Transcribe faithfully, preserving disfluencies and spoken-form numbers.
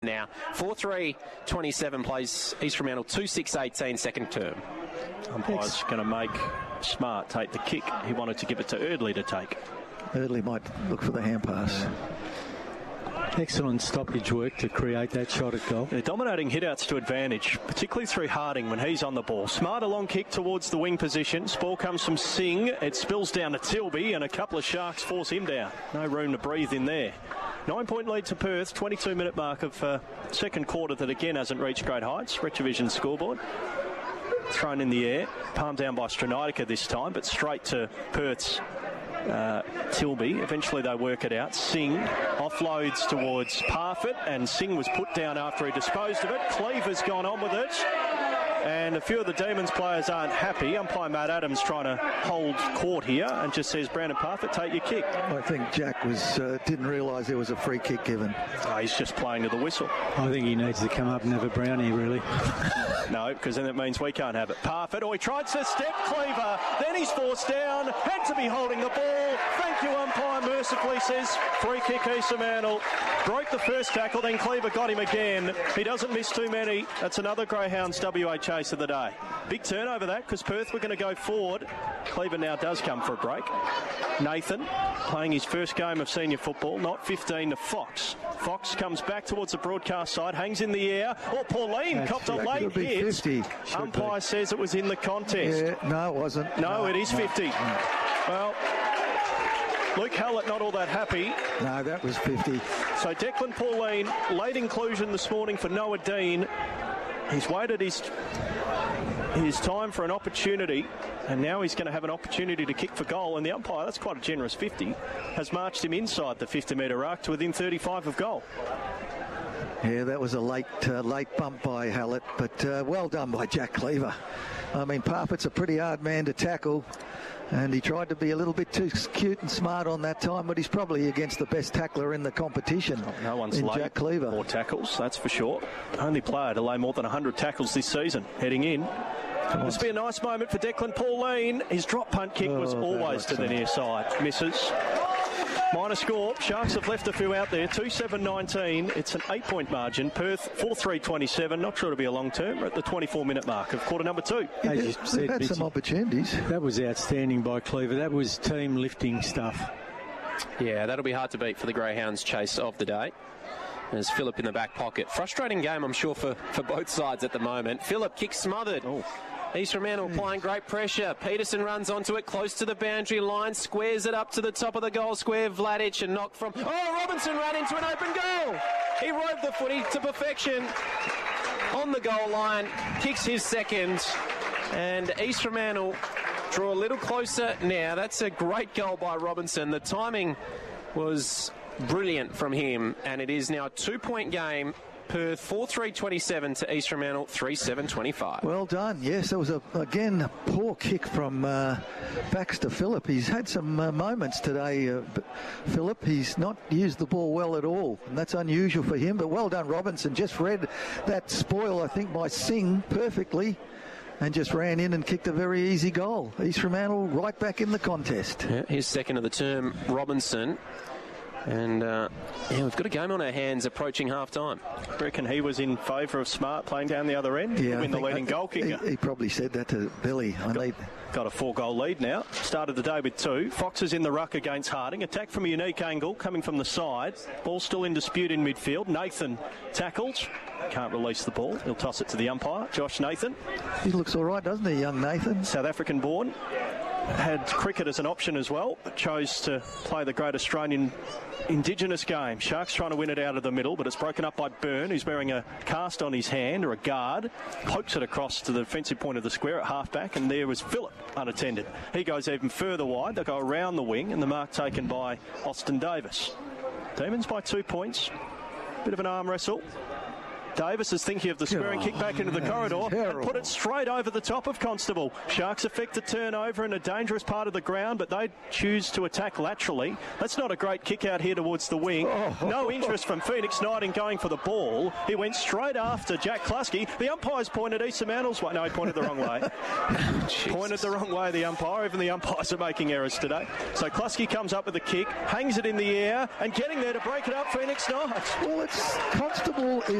now. four three twenty-seven plays East Fremantle two six eighteen second term. Umpire's going to make Smart take the kick. He wanted to give it to Erdley to take. Erdley might look for the hand pass. Excellent stoppage work to create that shot at goal. They're dominating hitouts to advantage, particularly through Harding when he's on the ball. Smart a long kick towards the wing position. Ball comes from Singh. It spills down to Tilby, and a couple of Sharks force him down. No room to breathe in there. Nine-point lead to Perth. twenty-two minute mark of uh, second quarter that again hasn't reached great heights. Retrovision scoreboard. Thrown in the air. Palmed down by Stranitica this time, but straight to Perth's Uh, Tilby. Eventually they work it out. Singh offloads towards Parfitt, and Singh was put down after he disposed of it. Cleaver's gone on with it, and a few of the Demons players aren't happy. Umpire Matt Adams trying to hold court here and just says, Brandon Parfitt, take your kick. I think Jack was uh, didn't realise there was a free kick given. Oh, he's just playing to the whistle. I think he needs to come up and have a brownie, really. No, because then it means we can't have it. Parfitt, oh, he tried to step Cleaver, then he's forced down, had to be holding the ball. Thank you, umpire, mercifully says free kick East Fremantle. Broke the first tackle, then Cleaver got him again. He doesn't miss too many. That's another Greyhounds W A chase of the day. Big turnover that, because Perth were going to go forward. Cleaver now does come for a break. Nathan playing his first game of senior football, not fifteen to Fox. Fox comes back towards the broadcast side, hangs in the air. Oh, Pauline That's copped a late hit. fifty. Umpire be. says it was in the contest. Yeah, no, it wasn't. No, no it is no, fifty. No. Well, Luke Hallett not all that happy. No, that was fifty. So Declan Pauline, late inclusion this morning for Noah Dean. He's waited his, his time for an opportunity, and now he's going to have an opportunity to kick for goal. And the umpire, that's quite a generous fifty, has marched him inside the fifty metre arc to within thirty-five of goal. Yeah, that was a late uh, late bump by Hallett, but uh, well done by Jack Cleaver. I mean, Parfitt's a pretty hard man to tackle, and he tried to be a little bit too cute and smart on that time, but he's probably against the best tackler in the competition. No one's in late Jack Cleaver. More tackles, that's for sure. Only player to lay more than one hundred tackles this season, heading in. This will be a nice moment for Declan Pauline. His drop punt kick oh, was always to the near side. Misses. Minor score. Sharks have left a few out there. two seven nineteen. It's an eight-point margin. Perth four three twenty-seven. Not sure it'll be a long term. We're at the twenty-four minute mark of quarter number two. Yeah, As you said, they've had some opportunities. That was outstanding by Cleaver. That was team lifting stuff. Yeah, that'll be hard to beat for the Greyhounds chase of the day. There's Phillip in the back pocket. Frustrating game, I'm sure, for, for both sides at the moment. Phillip kick smothered. Oh. East Fremantle applying great pressure. Peterson runs onto it, close to the boundary line, squares it up to the top of the goal square. Vladic, and knock from... Oh, Robinson ran into an open goal. He rode the footy to perfection on the goal line, kicks his second, and East Fremantle draw a little closer now. That's a great goal by Robinson. The timing was brilliant from him, and it is now a two-point game. Perth four three twenty-seven to East Fremantle three seven twenty-five. Well done. Yes, there was a again a poor kick from uh, Baxter Phillip. He's had some uh, moments today, uh, Phillip. He's not used the ball well at all, and that's unusual for him. But well done, Robinson. Just read that spoil, I think, by Singh perfectly, and just ran in and kicked a very easy goal. East Fremantle right back in the contest. Yeah, his second of the term, Robinson. And, uh, yeah, we've got a game on our hands approaching half-time. I reckon he was in favour of Smart playing down the other end, yeah, win the think, leading goal kicker. He, he probably said that to Billy. I got, need... got a four-goal lead now. Started the day with two. Fox is in the ruck against Harding. Attack from a unique angle, coming from the side. Ball still in dispute in midfield. Nathan tackles. Can't release the ball. He'll toss it to the umpire, Josh Nathan. He looks all right, doesn't he, young Nathan? South African born. Had cricket as an option as well, but chose to play the great Australian Indigenous game. Sharks trying to win it out of the middle, but it's broken up by Byrne, who's wearing a cast on his hand or a guard, pokes it across to the defensive point of the square at half-back, and there was Phillip unattended. He goes even further wide. They'll go around the wing, and the mark taken by Austin Davis. Demons by two points. Bit of an arm wrestle. Davis is thinking of the square and kick back into the corridor and put it straight over the top of Constable. Sharks effect a turnover in a dangerous part of the ground, but they choose to attack laterally. That's not a great kick out here towards the wing. No interest from Phoenix Knight in going for the ball. He went straight after Jack Klasky. The umpire's pointed East Fremantle's way. No, he pointed the wrong way. Pointed the wrong way, the umpire. Even the umpires are making errors today. So Klasky comes up with a kick, hangs it in the air, and getting there to break it up, Phoenix Knight. Well, it's Constable